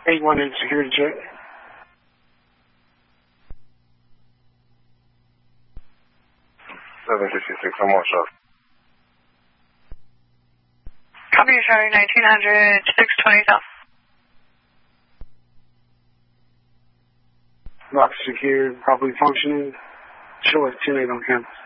818 security check. I'm on shot. Copy, Charlie 1900, 620 South. Lock secured, properly functioning. Show us 10-8 on campus.